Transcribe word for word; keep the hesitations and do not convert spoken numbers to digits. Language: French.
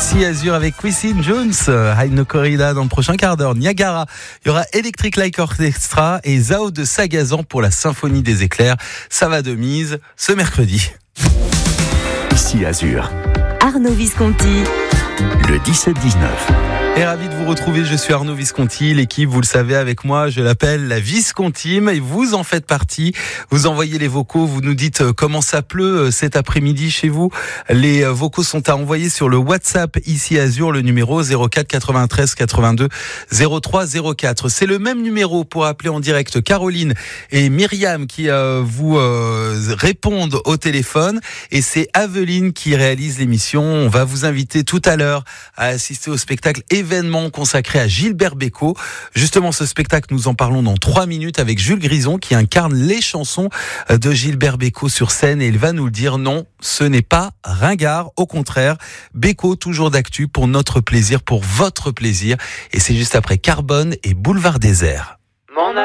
Ici Azur avec Quincy Jones, High No Corrida dans le prochain quart d'heure. Niagara, il y aura Electric Light Orchestra et Zao de Sagazan pour la Symphonie des éclairs. Ça va de mise ce mercredi. Ici Azur. Arnaud Visconti. Le dix-sept dix-neuf. Et ravi de vous retrouver, je suis Arnaud Visconti, l'équipe, vous le savez avec moi, je l'appelle la Viscontime et vous en faites partie. Vous envoyez les vocaux, vous nous dites comment ça pleut cet après-midi chez vous. Les vocaux sont à envoyer sur le WhatsApp Ici Azur, le numéro zéro quatre quatre-vingt-treize quatre-vingt-deux zéro trois zéro quatre. C'est le même numéro pour appeler en direct Caroline et Myriam qui euh, vous euh, répondent au téléphone et c'est Aveline qui réalise l'émission. On va vous inviter tout à l'heure à assister au spectacle événement consacré à Gilbert Bécaud. Justement, ce spectacle, nous en parlons dans trois minutes avec Jules Grison qui incarne les chansons de Gilbert Bécaud sur scène et il va nous le dire, non, ce n'est pas ringard, au contraire, Bécaud toujours d'actu pour notre plaisir, pour votre plaisir et c'est juste après Carbone et Boulevard Désert.